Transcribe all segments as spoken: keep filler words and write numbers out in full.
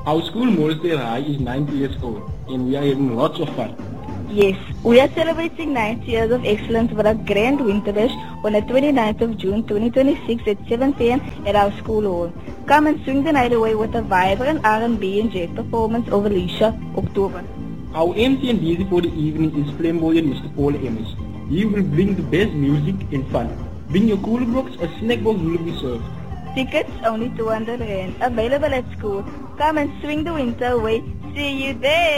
Our school, Morrisdale High, is ninety years old, and we are having lots of fun. Yes, we are celebrating ninety years of excellence with a grand winter bash on the twenty-ninth of June twenty twenty-six at seven p m at our school hall. Come and swing the night away with a vibrant R and B and jazz performance over Leisha, October. Our M C and D J for the evening is flamboyant Mister Paul Emmons. He will bring the best music and fun. Bring your cooler box, a snack box will be served. Tickets only two hundred rand, available at school. Come and swing the winter away. See you there!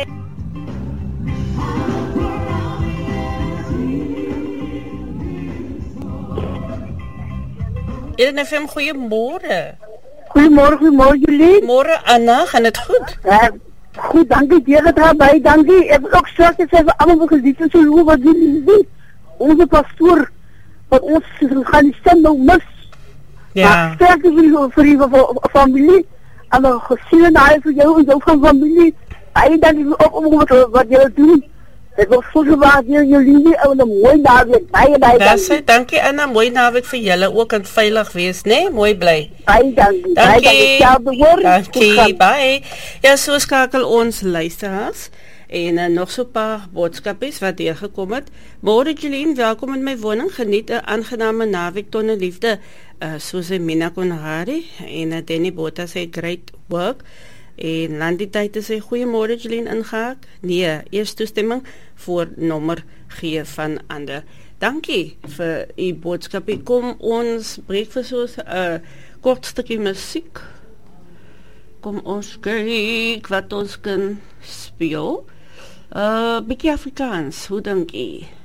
Eden F M, goeiemorgen. Goedemorgen, goedemorgen jullie. Morgen Anna, gaan het goed? Ja, goed, dank je. Jij gaat erbij, dank je. Ik heb ook straks even allemaal geliefd en zo wat jullie doen. Onze pastoor, wat ons gaan die stem nou mis. Ja. Maar sterkte voor jullie, voor jullie familie. En dan gezinnen naar voor jou en jouw familie. En dank je ook om wat, wat jullie doen. Het was zo gewaard jullie en een mooi naweek. Baie, baie dank je. Dank je Anna, mooi naweek vir julle ook en veilig wees, nee? Mooi bly. Baie dankie. Dankie. Dankie. Dankie, bye. Ja, so skakel ons luisteraars. En uh, nog so 'n paar boodskapies wat hier gekom het. Môre Jeline, welkom in my woning. Geniet 'n aangename naweek tonne liefde. Uh, soos Mina Konradi en uh, Danny Botha sê great work. En Landityd sê goeiemôre Jeline ingehaak. Nee, eers toestemming voor nommer gee van ander. Dankie vir u boodskapie. Kom ons breek vir so 'n uh, kort stukkie musiek. Kom ons kyk wat ons kan speel. Uh, bietjie Afrikaans, hoe dink jy?